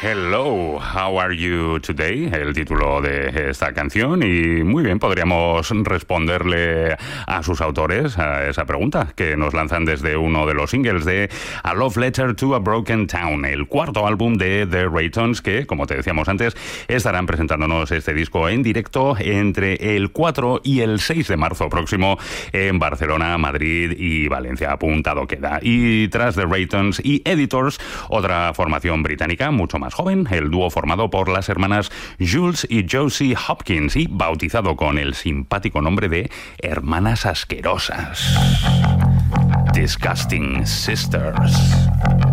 Hello, how are you today? El título de esta canción, y muy bien podríamos responderle a sus autores a esa pregunta que nos lanzan desde uno de los singles de A Love Letter to a Broken Town, el cuarto álbum de The Raytones, que, como te decíamos antes, estarán presentándonos este disco en directo entre el 4 y el 6 de marzo próximo en Barcelona, Madrid y Valencia. Apuntado queda. Y tras The Raytones y Editors, otra formación británica mucho más joven, el dúo formado por las hermanas Jules y Josie Hopkins y bautizado con el simpático nombre de Hermanas Asquerosas. Disgusting Sisters.